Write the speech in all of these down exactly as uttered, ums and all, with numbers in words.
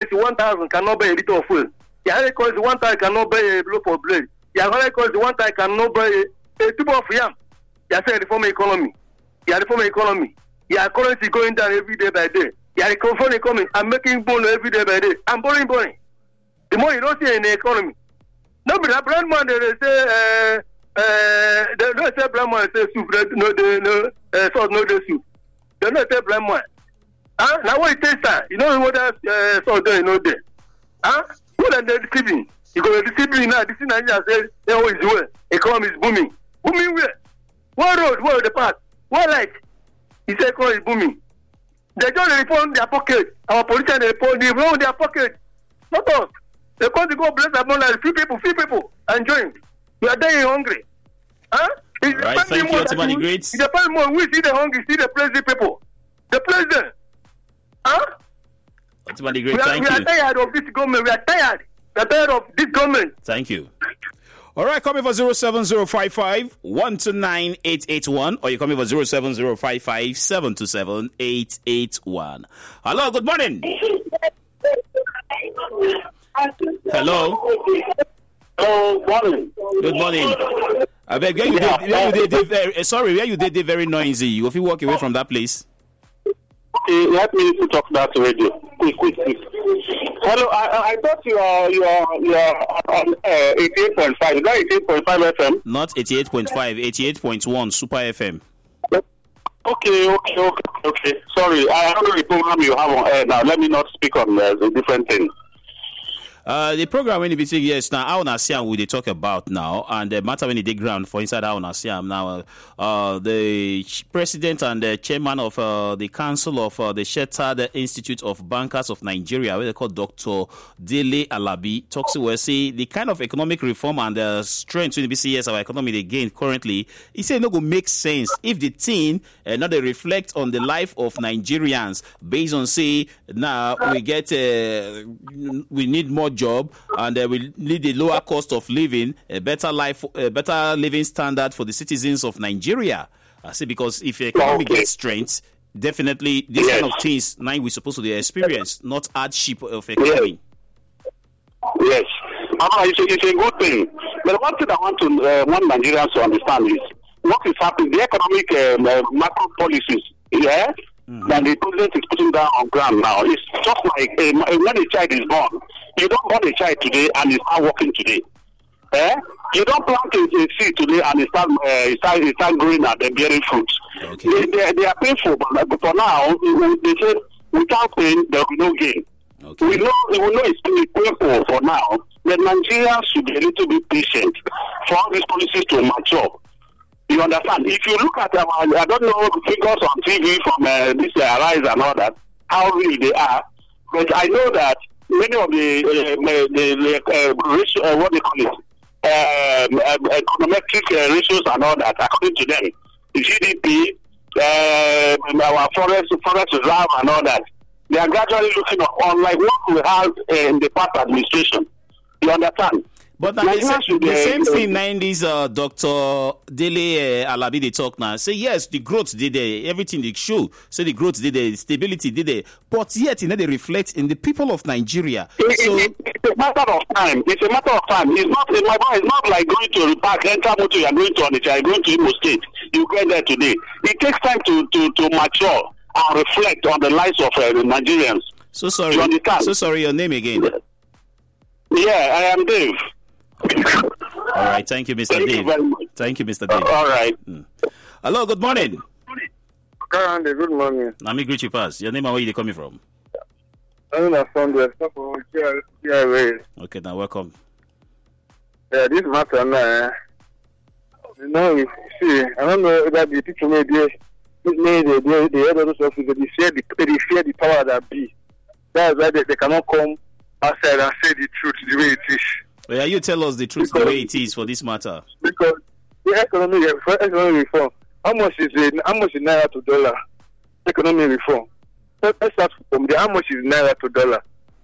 currency one thousand cannot buy a liter of fuel. The higher currency one thousand cannot buy a loaf of bread. The higher currency one thousand cannot buy a, a tube of yam. You are saying reform economy. You are reform economy. Your currency going down every day by day. You are reform economy. I'm making bone every day by day. I'm borrowing borrowing. The more you don't see in the economy. Nobody, a brand man, they say, uh, uh, they don't say brand man, say soup, no, they, no, uh, sauce, no, they soup. They don't say brand man. Huh? Now what it takes time, you know what that uh, sauce there, you know there. Huh? What are they deceiving? You go to deceiving now, this is Nigeria says, they always do it. Economy is booming. Booming where? What road? What the path? What light? He said economy is booming. They just reform their pocket. Our politicians, they reform their pocket. Not us. They come to go bless their money like few people, few people enjoying. We are dying hungry. Huh? It right, thank you, Otimani Great. It depends more. We see the hungry, see the president people. The president. Huh? Otimani Great, we are, thank we you. We are tired of this government. We are tired. We are tired of this government. Thank you. All right, call me for zero seven zero five five one two nine eight eight one or you call me for zero seven zero five five seven two seven eight eight one. Hello, good morning. Hello. Hello, morning. Good morning. I beg where you did, where you did, very, sorry, where you did, did very noisy. You if you walk away from that place. Okay, help me to talk that radio. Quick, quick, quick. Hello, I, I thought you are you are you are on uh, eighty-eight point five. Is that eighty-eight point five F M? Not eighty-eight point five, eighty-eight point one Super F M. Okay, okay, okay, okay. Sorry, I don't know the program you have on air now. Let me not speak on uh, the different thing. Uh, the program when you be saying yes now, how Nasiam will they talk about now, and the matter when they dig ground for inside how Nasiam now. Uh, the president and the chairman of uh, the council of uh, the Shetard Institute of Bankers of Nigeria, where they call Doctor Dele Alabi, talks to us say the kind of economic reform and the strength in the B C S our economy they gain currently. He said no go make sense if the thing uh, not they reflect on the life of Nigerians based on say now we get uh, we need more job and uh, we need a lower cost of living, a better life, a better living standard for the citizens of Nigeria. I say because if the economy okay. gets strength, definitely this yes. kind of things now we're supposed to experience, not hardship of economy. Yes, yes. Uh, it's, a, it's a good thing. But one thing I want to uh, want Nigerians to understand is what is happening. The economic um, uh, macro policies, yeah. Mm-hmm. That the president is putting down on ground now. It's just like uh, when a child is born, you don't born a child today and you start working today. Eh? You don't plant a, a seed today and it start, uh, it start, it start growing and then bearing fruits. Okay. They, they, they are painful, but, but for now, they say without pain, there will be no gain. Okay. We know, we know it's painful for now, but Nigerians should be a little bit patient for all these policies to mature. You understand? If you look at, um, I don't know, figures on T V from uh, this uh, Arise and all that, how really they are, but I know that many of the, uh, the, the uh, ratio, uh, what they call it, um, uh, econometric uh, ratios and all that, according to them, the G D P, uh, our forest, forest reserve and all that, they are gradually looking on like what we have uh, in the past administration. You understand? But now the, same, the same thing now in this uh, Doctor Dele uh, Alabi they talk now. Say yes, the growth did there, everything they show. Say the growth did there, stability did there. But yet, you know, they reflect in the people of Nigeria. It, so it, it's a matter of time. It's a matter of time. It's not. It's not like going to the park, enter motor. You are going to Onitsha. You are going to Imo State. You get there today. It takes time to to to mature and reflect on the lives of uh, the Nigerians. So sorry. You understand? So sorry. Your name again? Yeah, I am Dave. All right, thank you, Mister Thank Dave. you very much. Thank you, Mister Dave. Uh, all right. Mm. Hello, good morning. Good morning. Let me greet you, pass. Your name and where you coming from? I'm not from the stuff of G R A. Okay, now welcome. Yeah, this matter now. You know, you see, I don't know that the people made the the the the other stuff is they fear the they fear the power that be. That's why they, they cannot come outside and say the truth the way it is. Yeah, you tell us the truth because, the way it is for this matter. Because the economic, economic reform, how much is it? How much is naira to dollar? Economic reform. Let's start from there. How much is naira to dollar?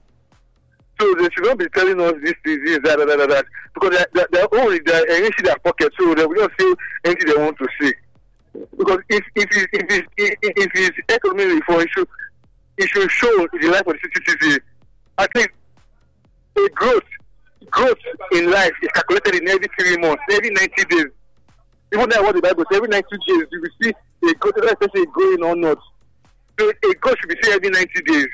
So they should not be telling us this, this, this, that, that, that, that. Because they're, they're only they're empty their pocket, so they will not see anything they want to see. Because if if it, if it, if, if it's economic reform, it should it should show the life of the citizen. I think a growth, growth in life is calculated in every three months, every ninety days. Even though what the Bible says, every ninety days you will see a growth, especially growing or not. So a growth should be seen every ninety days.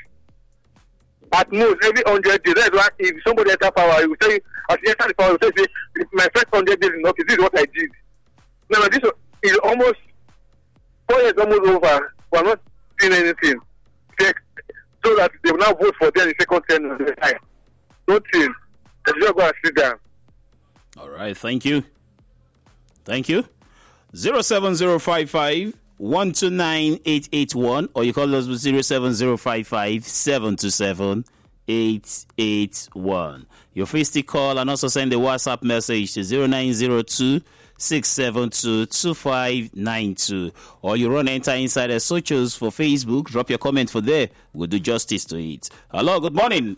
At most, every hundred days. That's why if somebody enter power, he will tell you, as he enter the power, he will say, if my first hundred days is not, this is what I did. Now, this is almost, four years almost over. We are not doing anything. So that they will now vote for them in the second term of the time. Nothing. Let's just go and sit down. All right, thank you. Thank you. zero seven zero five five one two nine eight eight one or you call us with zero seven zero five five seven two seven eight eight one. Your free stick call and also send a WhatsApp message to zero nine zero two six seven two two five nine two or you run enter inside the socials for Facebook. Drop your comment for there. We'll do justice to it. Hello, good morning.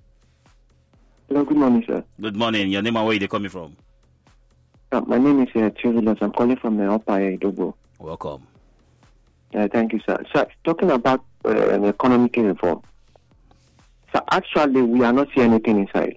Hello, good morning, sir. Good morning. Your name and where you coming from? Uh, my name is uh, Theophilus. I'm calling from the Upper Idobo. Welcome. Uh, thank you, sir. Sir, talking about uh, an economic reform. Sir, actually, we are not seeing anything inside.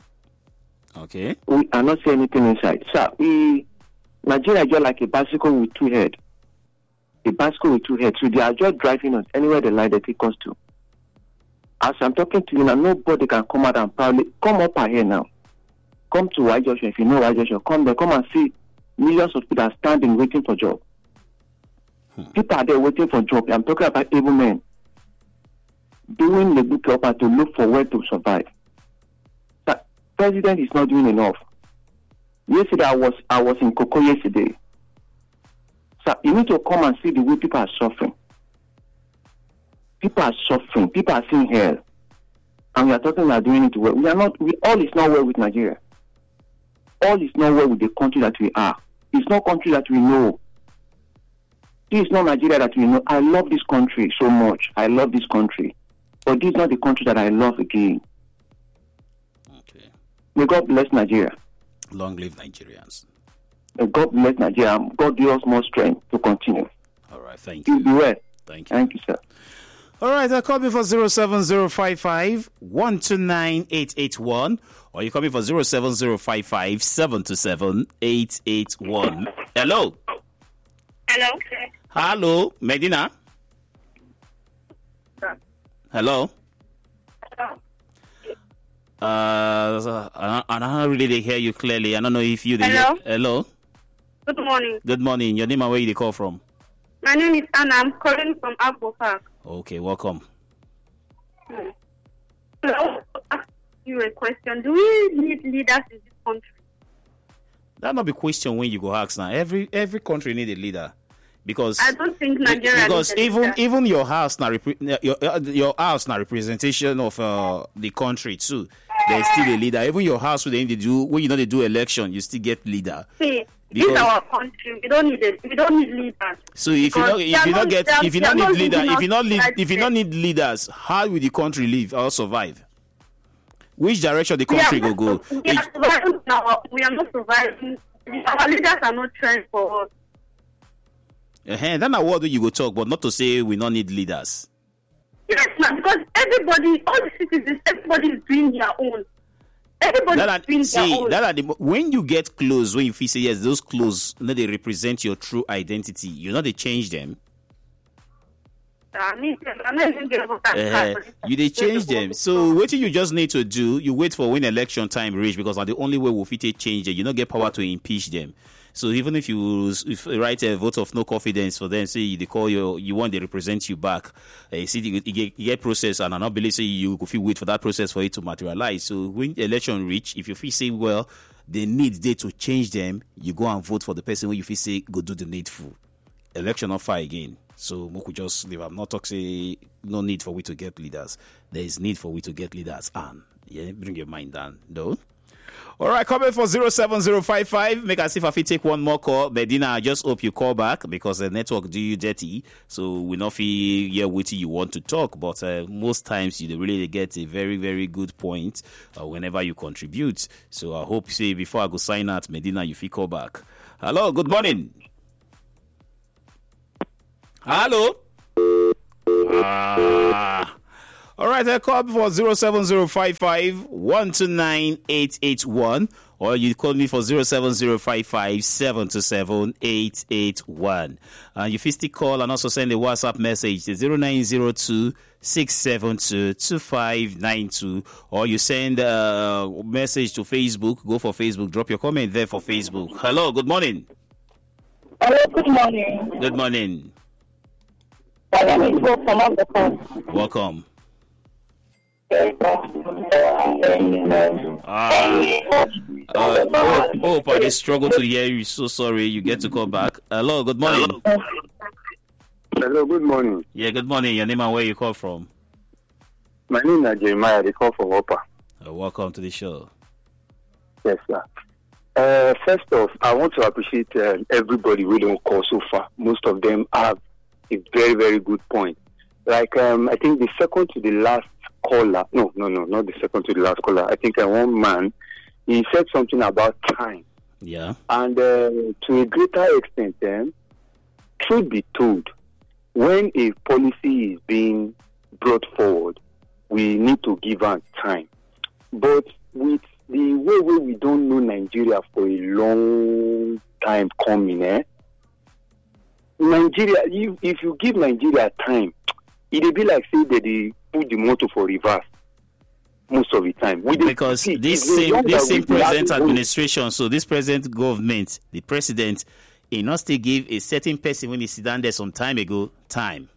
Okay. We are not seeing anything inside. Sir, we, Nigeria is just like a bicycle with two heads. A bicycle with two heads. So they are just driving us anywhere they like, they take us to. As I'm talking to you now, nobody can come out and proudly come up here now. Come to White Joshua. If you know White Joshua, come there. Come and see millions of people are standing waiting for job. Hmm. People are there waiting for job. I'm talking about able men doing the good job to look for where to survive. The president is not doing enough. Yesterday I was I was in Koko yesterday. So you need to come and see the way people are suffering. People are suffering. People are seeing hell. And we are talking about doing it well. We are not. We all is not well with Nigeria. All is not well with the country that we are. It's not country that we know. This is not Nigeria that we know. I love this country so much. I love this country. But this is not the country that I love again. Okay. May God bless Nigeria. Long live Nigerians. May God bless Nigeria. God give us more strength to continue. All right. Thank You you. be well. Thank you. Thank you, sir. All right, uh, call me for zero seven zero five five one two nine eight eight one or you call me for zero seven zero five five seven two seven eight eight one. Hello. Hello. Hello, Medina. Hello. Uh, I, I don't really hear you clearly. I don't know if you... Hello. Hear. Hello. Good morning. Good morning. Your name and where you call from? My name is Anna. I'm calling from Agbo Park. Okay, welcome. Hmm. So I want to ask you a question. Do we need leaders in this country? That not be question when you go ask now. Every every country need a leader. Because I don't think Nigeria because needs a even leader. even your house now repre- your your house now representation of uh, the country too. There's still a leader. Even your house when they need to do when you know they do election, you still get leader. See, this Because- is our country. We don't need it. We don't need leaders. So if you Because not they if are you not not- get they are- if you they not are need not leader giving if you us not need right if you steps. not need leaders, how will the country live or survive? Which direction the We are country go not- go? We Which- are surviving now. We are not surviving. Our leaders are not trained for us. Uh-huh. Then a word you go talk, but not to say we not need leaders. Yes, ma'am, because everybody, all the citizens, everybody is doing their own. Everybody That is are, doing see, their own. that are the, when you get close, when you feel say yes, those clothes, you know, they represent your true identity. You know they change them. I mean, I'm not even getting about that Uh, part. you they change them. So what you just need to do, you wait for when election time reach because that's the only way we'll fit it change it. You don't get power to impeach them. So even if you if you write a vote of no confidence for them, say they call you, you want they represent you back. Uh, you see, you get, you get process, and I not believe say you could feel wait for that process for it to materialize. So when election reach, if you feel say well, they need they to change them, you go and vote for the person who you feel say go do the needful. Election not fire again. So we could just leave. I'm not talking say no need for we to get leaders. There is need for we to get leaders, and yeah, bring your mind down, though. All right, comment for zero seven zero five five. Make us see if I fit take one more call. Medina, I just hope you call back because the network do you dirty. So we not feel yeah what you want to talk, but uh, most times you really get a very very good point uh, whenever you contribute. So I hope say before I go sign out, Medina, you feel call back. Hello, good morning. Hello. Ah. All right, I call for zero seven zero five five one two nine eight eight one, or you call me for zero seven zero five five seven two seven eight eight one. And you still call and also send a WhatsApp message to zero nine zero two six seven two two five nine two, or you send a message to Facebook. Go for Facebook, drop your comment there for Facebook. Hello, good morning. Hello, good morning. Good morning. My name is Bob from Africa. Welcome. Uh, Ah, uh, oh, oh, I just struggle to hear you. So sorry. You get to call back. Hello, good morning. Hello, good morning. Yeah, good morning. Your name and where you call from? My name is Jeremiah. They call from Upper. Uh, welcome to the show. Yes, sir. Uh, first off, I want to appreciate uh, everybody who don't call so far. Most of them have a very, very good point. Like, um, I think the second to the last caller, no, no, no, not the second to the last caller. I think uh, one man, he said something about time. Yeah. And uh, to a greater extent, um, truth be told, when a policy is being brought forward, we need to give her time. But with the way, way we don't know Nigeria for a long time coming, eh? Nigeria, if, if you give Nigeria time, it'll be like say that they put the motor for reverse most of the time. We because see, this same this same present administration, so this present government, the president, he not still give a certain person when he sit down there some time ago time.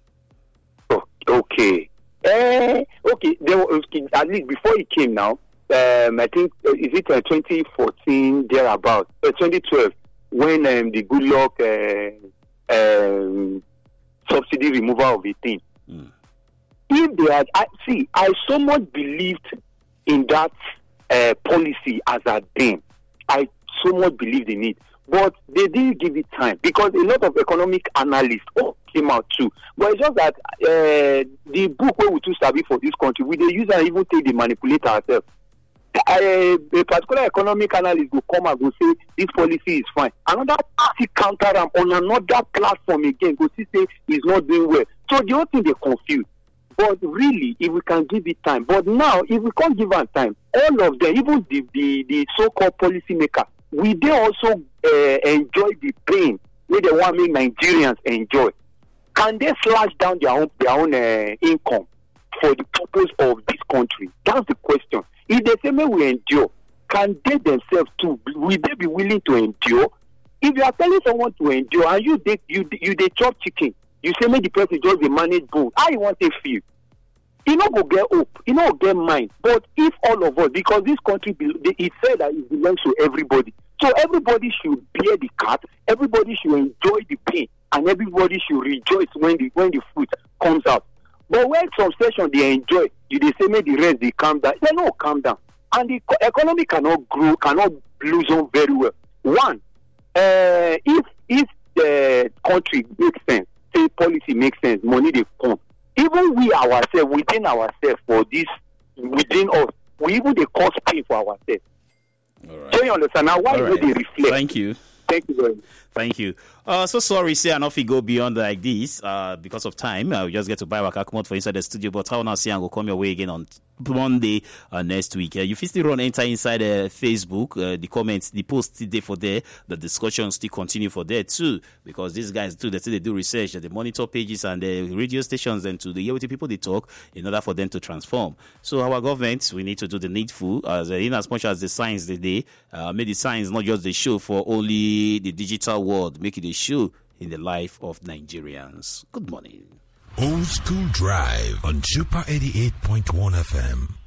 Oh, okay. Eh, okay. There was, at least before he came now, um, I think, uh, is it uh, twenty fourteen, thereabout, uh, twenty twelve, when um, the good luck uh, um, subsidy removal of the thing. Mm. If they had, I, see, I so much believed in that uh, policy as a thing. I so much believed in it. But they didn't give it time because a lot of economic analysts oh, came out too. But it's just that uh, the book where we too study for this country, we they use and even take the manipulate ourselves. Uh, a particular economic analyst will come and go say this policy is fine. Another party counter them on another platform again go see say it's not doing well. So the whole thing they confused. But really, if we can give it time, but now if we can't give them time, all of them, even the the, the so-called policymaker, we they also uh, enjoy the pain where they want make Nigerians enjoy. Can they slash down their own their own uh, income for the purpose of this country? That's the question. If they say may we endure, can they themselves too? Will they be willing to endure? If you are telling someone to endure and you they, you you they chop chicken, you say may the person just be managed both. How you want to feel? You know go get hope, you know get mind. But if all of us, because this country, it said that it belongs to everybody. So everybody should bear the cut, everybody should enjoy the pain, and everybody should rejoice when the when the fruit comes out. But when some session they enjoy, you they say make the rest they calm down. They no calm down. And the economy cannot grow, cannot blossom very well. One, uh, if if the country makes sense, say policy makes sense, money they come. Even we ourselves, within ourselves, for this, within us, we even they cause pain for ourselves. All right. So you understand now why All would right. they reflect? Thank you. Thank you very much. Thank you. Uh, so sorry, say I not go beyond like this uh, because of time. I will just get to buy back Akmot for inside the studio, but how now see I will come your way again on Monday uh, next week. Uh, you still run enter inside uh, Facebook. Uh, the comments, the posts still there for there. The discussion still continue for there too, because these guys too, they still they do research, they monitor pages and the radio stations and to the hear what the people they talk in order for them to transform. So our government, we need to do the needful as uh, in as much as the science the day, uh, make the science not just the show for only the digital world, make it a show in the life of Nigerians. Good morning. Old School Drive on Super eighty-eight point one F M.